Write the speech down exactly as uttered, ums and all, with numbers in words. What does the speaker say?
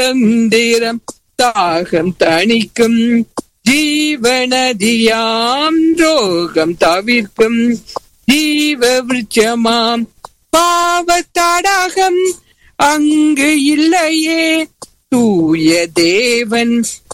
சுதந்திரம் தாகம் தணிக்கும் ஜீவநதியாம் ரோகம் தவிர்க்கும் ஜீவ விருட்சமாம் பாவத்தடாகம் அங்கு இல்லையே. தூய தேவன்